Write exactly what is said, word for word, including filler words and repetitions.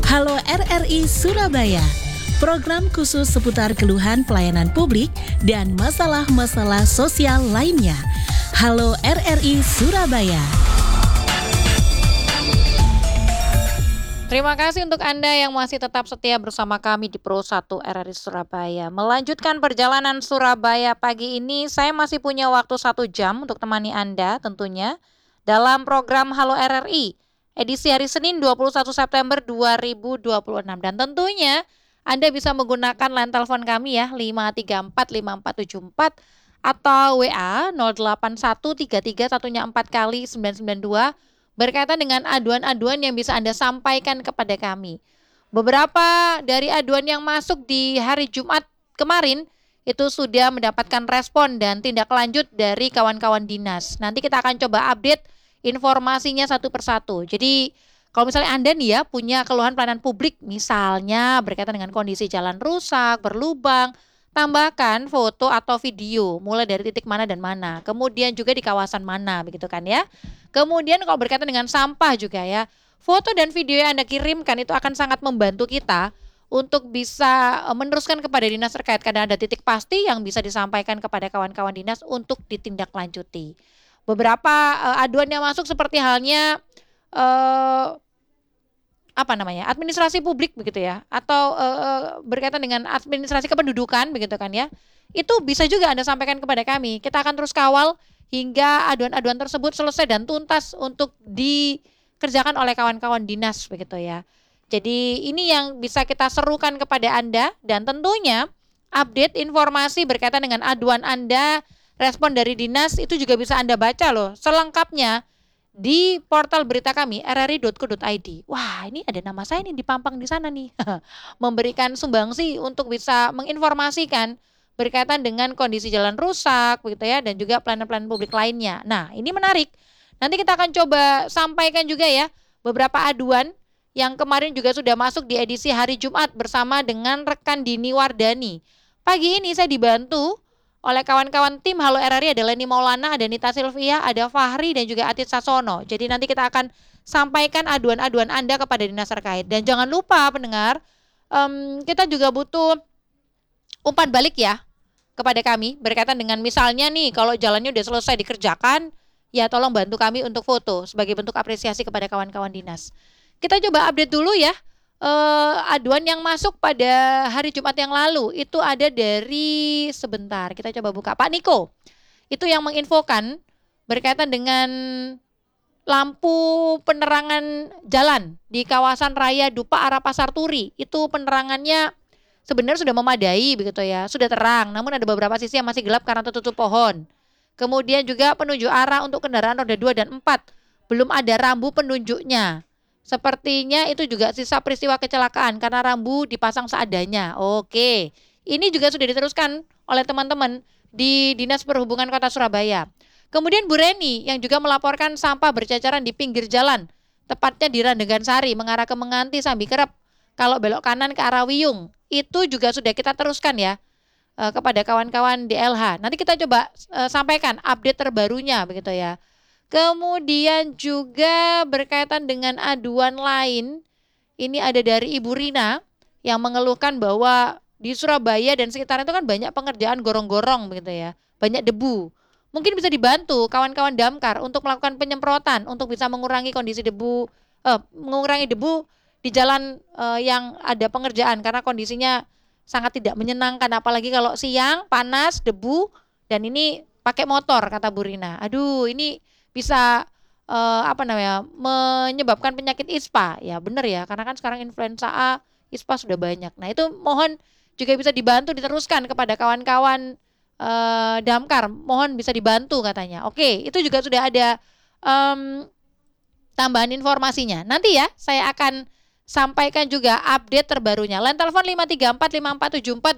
Halo R R I Surabaya, program khusus seputar keluhan pelayanan publik dan masalah-masalah sosial lainnya. Halo R R I Surabaya. Terima kasih untuk Anda yang masih tetap setia bersama kami di Pro satu R R I Surabaya. Melanjutkan perjalanan Surabaya pagi ini, saya masih punya waktu satu jam untuk temani Anda tentunya dalam program Halo R R I, edisi hari Senin dua puluh satu September dua ribu dua puluh enam. Dan tentunya Anda bisa menggunakan line telepon kami ya, lima tiga empat lima empat tujuh empat atau W A nol delapan satu tiga tiga satunya empat kali sembilan sembilan dua berkaitan dengan aduan-aduan yang bisa Anda sampaikan kepada kami. Beberapa dari aduan yang masuk di hari Jumat kemarin itu sudah mendapatkan respon dan tindak lanjut dari kawan-kawan dinas. Nanti kita akan coba update informasinya satu persatu. Jadi kalau misalnya Anda nih ya punya keluhan pelayanan publik, misalnya berkaitan dengan kondisi jalan rusak, berlubang, tambahkan foto atau video mulai dari titik mana dan mana, kemudian juga di kawasan mana, begitu kan ya. Kemudian kalau berkaitan dengan sampah juga ya, foto dan video yang Anda kirimkan itu akan sangat membantu kita untuk bisa meneruskan kepada dinas terkait karena ada titik pasti yang bisa disampaikan kepada kawan-kawan dinas untuk ditindaklanjuti. Beberapa uh, aduan yang masuk seperti halnya uh, apa namanya administrasi publik begitu ya, atau uh, berkaitan dengan administrasi kependudukan begitu kan ya, itu bisa juga Anda sampaikan kepada kami. Kita akan terus kawal hingga aduan-aduan tersebut selesai dan tuntas untuk dikerjakan oleh kawan-kawan dinas begitu ya. Jadi ini yang bisa kita serukan kepada Anda dan tentunya update informasi berkaitan dengan aduan Anda, respon dari dinas itu juga bisa Anda baca loh selengkapnya di portal berita kami r r i dot co dot i d. Wah, ini ada nama saya nih dipampang di sana nih. Memberikan sumbangsi untuk bisa menginformasikan berkaitan dengan kondisi jalan rusak begitu ya dan juga pelayanan-pelayanan publik lainnya. Nah, ini menarik. Nanti kita akan coba sampaikan juga ya beberapa aduan yang kemarin juga sudah masuk di edisi hari Jumat bersama dengan rekan Dini Wardani. Pagi ini saya dibantu oleh kawan-kawan tim Halo R R I, ada Leni Maulana, ada Nita Silvia, ada Fahri dan juga Atit Sasono. Jadi nanti kita akan sampaikan aduan-aduan Anda kepada dinas terkait. Dan jangan lupa pendengar, um, kita juga butuh umpan balik ya kepada kami berkaitan dengan misalnya nih kalau jalannya udah selesai dikerjakan, ya tolong bantu kami untuk foto sebagai bentuk apresiasi kepada kawan-kawan dinas. Kita coba update dulu ya. Uh, aduan yang masuk pada hari Jumat yang lalu itu ada dari sebentar kita coba buka Pak Niko, itu yang menginfokan berkaitan dengan lampu penerangan jalan di kawasan Raya Dupa arah Pasar Turi. Itu penerangannya sebenarnya sudah memadai begitu ya, sudah terang, namun ada beberapa sisi yang masih gelap karena tertutup pohon. Kemudian juga penunjuk arah untuk kendaraan roda dua dan empat belum ada rambu penunjuknya. Sepertinya itu juga sisa peristiwa kecelakaan karena rambu dipasang seadanya. Oke, ini juga sudah diteruskan oleh teman-teman di Dinas Perhubungan Kota Surabaya. Kemudian Bu Reni yang juga melaporkan sampah berceceran di pinggir jalan, tepatnya di Randegan Sari mengarah ke Menganti Sambi Kerep. Kalau belok kanan ke arah Wiyung, itu juga sudah kita teruskan ya eh, kepada kawan-kawan D L H. Nanti kita coba eh, sampaikan update terbarunya begitu ya. Kemudian juga berkaitan dengan aduan lain, ini ada dari Ibu Rina yang mengeluhkan bahwa di Surabaya dan sekitarnya itu kan banyak pengerjaan gorong-gorong begitu ya, banyak debu. Mungkin bisa dibantu kawan-kawan damkar untuk melakukan penyemprotan untuk bisa mengurangi kondisi debu, eh, mengurangi debu di jalan eh, yang ada pengerjaan karena kondisinya sangat tidak menyenangkan, apalagi kalau siang panas debu dan ini pakai motor kata Bu Rina. Aduh, ini bisa uh, apa namanya menyebabkan penyakit ispa ya, benar ya, karena kan sekarang influenza A, ispa sudah banyak. Nah itu mohon juga bisa dibantu diteruskan kepada kawan-kawan uh, damkar, mohon bisa dibantu katanya. Oke, itu juga sudah ada um, tambahan informasinya. Nanti ya saya akan sampaikan juga update terbarunya. Line telepon lima tiga empat lima empat tujuh empat